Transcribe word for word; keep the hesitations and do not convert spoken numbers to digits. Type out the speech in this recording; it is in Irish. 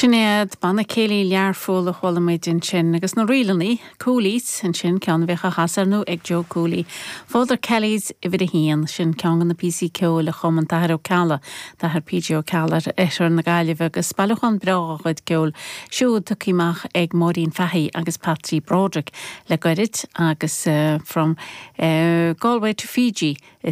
Sinnéad banna céalaí learfóil a chola méid in sin agus na rialaní cúlís an sin cean bheith a hasarnú ag Joe Cooley. Fóldar Kellys i bhid a hían sin ceangan na P C ceol a chum an tahar ó cala tahar P G ó cala eisiar na gaiileh agus bailachan breá chuid ceol siúd tucíach ag Maureen Fahey agus Patsy Broderick le gairid agus uh, from uh, Galway to Fiji